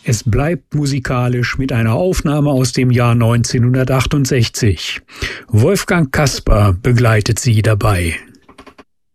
Es bleibt musikalisch mit einer Aufnahme aus dem Jahr 1968. Wolfgang Kasper begleitet sie dabei.